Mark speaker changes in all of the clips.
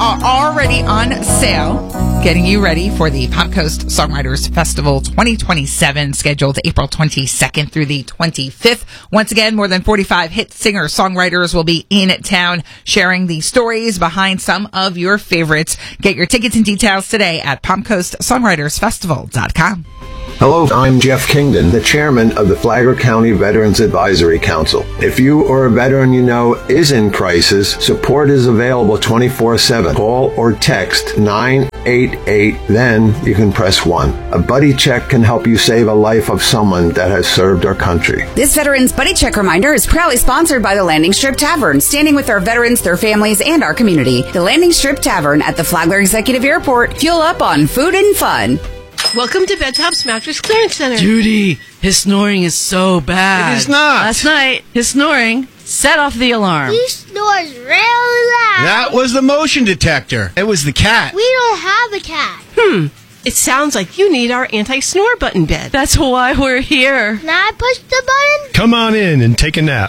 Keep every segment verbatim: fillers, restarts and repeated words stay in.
Speaker 1: are already on sale, getting you ready for the Palm Coast Songwriters Festival twenty twenty-seven, scheduled April twenty-second through the twenty-fifth. Once again, more than forty-five hit singer-songwriters will be in town sharing the stories behind some of your favorites. Get your tickets and details today at palm coast songwriters festival dot com.
Speaker 2: Hello, I'm Jeff Kingdon, the chairman of the Flagler County Veterans Advisory Council. If you or a veteran you know is in crisis, support is available twenty-four seven. Call or text nine eight eight, then you can press one. A buddy check can help you save a life of someone that has served our country.
Speaker 3: This Veterans Buddy Check reminder is proudly sponsored by the Landing Strip Tavern, standing with our veterans, their families, and our community. The Landing Strip Tavern at the Flagler Executive Airport. Fuel up on food and fun.
Speaker 4: Welcome to Bedtop's Mattress Clearance Center.
Speaker 5: Judy, his snoring is so bad.
Speaker 6: It is not.
Speaker 5: Last night, his snoring set off the alarm.
Speaker 7: He snores really loud.
Speaker 6: That was the motion detector. It was the cat.
Speaker 7: We don't have a cat.
Speaker 4: Hmm. It sounds like you need our anti-snore button bed.
Speaker 5: That's why we're here.
Speaker 7: Can I push the button?
Speaker 8: Come on in and take a nap.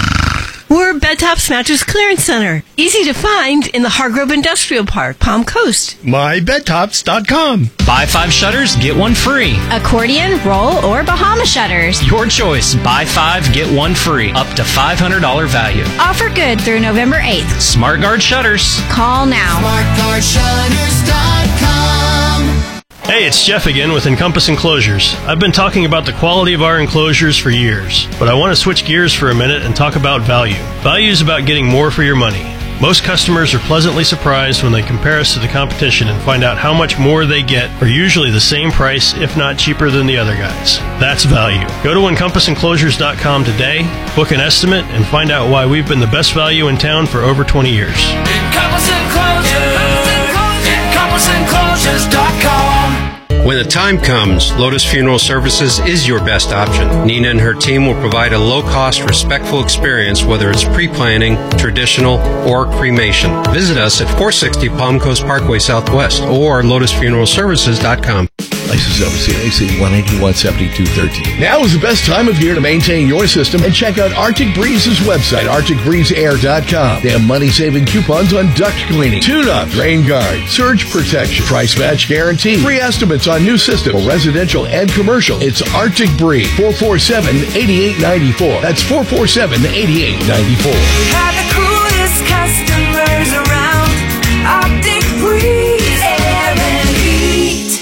Speaker 4: We're Bedtop's Mattress Clearance Center. Easy to find in the Hargrove Industrial Park, Palm Coast.
Speaker 8: my bed tops dot com.
Speaker 9: Buy five shutters, get one free.
Speaker 10: Accordion, roll, or Bahama shutters.
Speaker 9: Your choice. Buy five, get one free. Up to five hundred dollars value.
Speaker 10: Offer good through November eighth.
Speaker 9: SmartGuard Shutters.
Speaker 10: Call now.
Speaker 11: smart guard shutters dot com.
Speaker 8: Hey, it's Jeff again with Encompass Enclosures. I've been talking about the quality of our enclosures for years, but I want to switch gears for a minute and talk about value. Value is about getting more for your money. Most customers are pleasantly surprised when they compare us to the competition and find out how much more they get for usually the same price, if not cheaper than the other guys. That's value. Go to encompass enclosures dot com today, book an estimate, and find out why we've been the best value in town for over twenty years.
Speaker 11: Encompass Enclosures. encompass enclosures dot com.
Speaker 12: When the time comes, Lotus Funeral Services is your best option. Nina and her team will provide a low-cost, respectful experience, whether it's pre-planning, traditional, or cremation. Visit us at four sixty Palm Coast Parkway Southwest or lotus funeral services dot com.
Speaker 13: License number C A C one eighty-one seventy-two thirteen. Now is the best time of year to maintain your system and check out Arctic Breeze's website, arctic breeze air dot com. They have money-saving coupons on duct cleaning, tune-up, rain guard, surge protection, price match guarantee, free estimates on new systems for residential and commercial. It's Arctic Breeze, four four seven, eight eight nine four. That's four four seven, eight eight nine four.
Speaker 11: Have the coolest customers around. Arctic Breeze Air and Heat.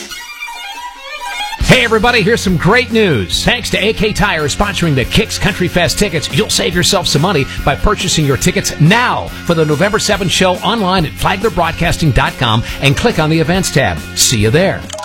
Speaker 14: Hey everybody, here's some great news. Thanks to A K Tire sponsoring the Kicks Country Fest tickets, you'll save yourself some money by purchasing your tickets now for the November seventh show online at flagler broadcasting dot com and click on the events tab. See you there.